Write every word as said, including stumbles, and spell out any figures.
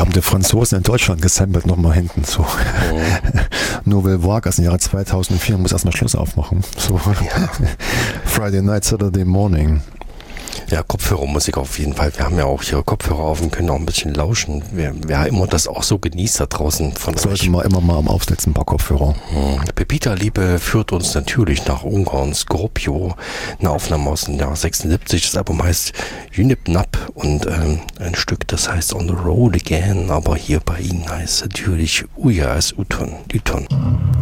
haben die Franzosen in Deutschland gesampelt, nochmal hinten. So. Oh. Nouvelle Vague aus dem Jahre zweitausendvier, muss erstmal Schluss aufmachen. So. Ja. Friday Night, Saturday Morning. Ja, Kopfhörermusik auf jeden Fall. Wir haben ja auch hier Kopfhörer auf und können auch ein bisschen lauschen. Wer, wer immer das auch so genießt da draußen von Sollte euch. man immer mal am Aufsetzen ein paar Kopfhörer. Hm. Pepita Liebe führt uns natürlich nach Ungarn. Scorpio, eine Aufnahme aus dem Jahr sechsundsiebzig. Das Album heißt Unip Nap und ähm, ein Stück, das heißt On the Road Again. Aber hier bei Ihnen heißt es natürlich Ujas Uton. Uton.